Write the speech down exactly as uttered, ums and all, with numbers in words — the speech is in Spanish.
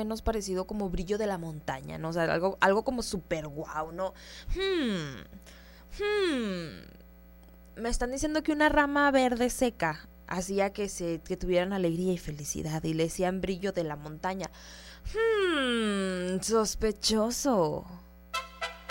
menos parecido como brillo de la montaña, ¿no? O sea, algo, algo como súper guau, ¿no? Hmm, hmm. Me están diciendo que una rama verde seca hacía que, se, que tuvieran alegría y felicidad y le decían brillo de la montaña. Hmm, sospechoso.